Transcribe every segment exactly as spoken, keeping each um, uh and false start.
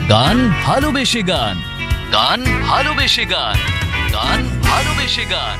গান ভালোবেসে গান, গান ভালোবেসে গান, গান ভালোবেসে গান।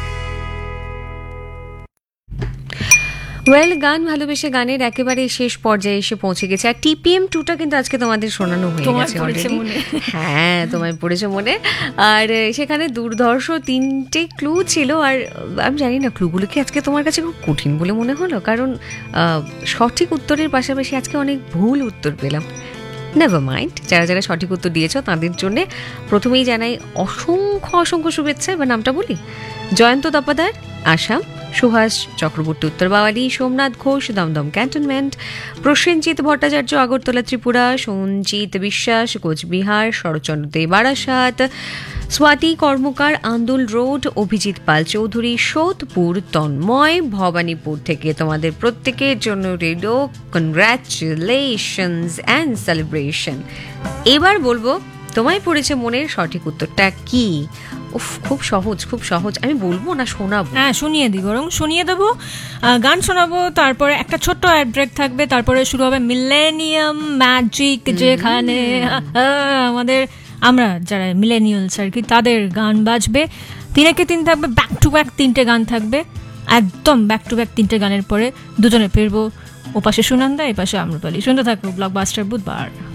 ওয়েল, গান ভালোবেসে গানের একেবারে শেষ পর্যায়ে এসে পৌঁছে গেছে। আর টিপিএম টুটা কিন্তু আজকে তোমাদের শোনানো হয়ে গেছে অলরেডি। হ্যাঁ, তোমায় পড়েছে মনে। আর সেখানে দুর্ধর্ষ তিনটে ক্লু ছিল। আর আমি জানি না ক্লুগুলো কি আজকে তোমার কাছে খুব কঠিন বলে মনে হলো, কারণ সঠিক উত্তরের পাশাপাশি আজকে অনেক ভুল উত্তর পেলাম। নেভার মাইন্ড, যারা যারা সঠিক উত্তর দিয়েছ তাদের জন্য প্রথমেই জানাই অসংখ্য অসংখ্য শুভেচ্ছা। এবার নামটা বলি: জয়ন্ত দপাদার, আসাম; সুভাষ চক্রবর্তী, উত্তর বাওয়ালি; সোমনাথ ঘোষ, দমদম ক্যান্টনমেন্ট; প্রসেনজিৎ ভট্টাচার্য, আগরতলা, ত্রিপুরা; সঞ্জিত বিশ্বাস, কোচবিহার; শরৎচন্দ্র দে, বারাসাত; স্বাতি কর্মকার, আন্দুল রোড; অভিজিৎ পাল চৌধুরী, সোদপুর; তন্ময়, ভবানীপুর থেকে তোমাদের প্রত্যেকের জন্য রেডিও কনগ্রাচুলেশনস অ্যান্ড সেলিব্রেশন। এবার বলবো তোমায় পড়েছে মনের সঠিক উত্তরটা কি। উফ, খুব সহজ, খুব সহজ। আমি বলবো না শোনাবো? হ্যাঁ, শুনিয়ে দিই, বরং শুনিয়ে দেবো। গান শোনাবো, তারপরে একটা ছোট্ট অ্যাড ব্রেক থাকবে, তারপরে শুরু হবে মিলেনিয়াম ম্যাজিক, যেখানে আমাদের আমরা যারা মিলেনিয়ালস আর কি তাদের গান বাজবে। তিনেকে তিন থাকবে, ব্যাক টু ব্যাক তিনটে গান থাকবে, একদম ব্যাক টু ব্যাক তিনটে গানের পরে দুজনে ফিরবো। ও পাশে সুনন্দা, এ পাশে আম্রপালি। শুনতে থাকবো ব্লকবাস্টার বুধবার।